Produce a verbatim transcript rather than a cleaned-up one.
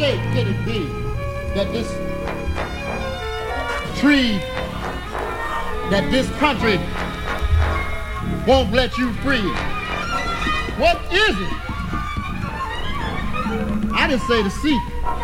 escape can it be that this tree, that this country won't let you free? What is it? I didn't say the sea.